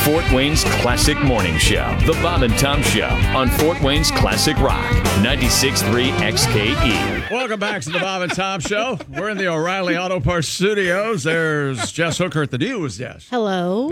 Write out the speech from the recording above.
Fort Wayne's Classic Morning Show. The Bob and Tom Show on Fort Wayne's Classic Rock. 96.3 XKE. Welcome back to the Bob and Tom Show. We're in the O'Reilly Auto Parts studios. There's Jess Hooker at the news desk. Hello.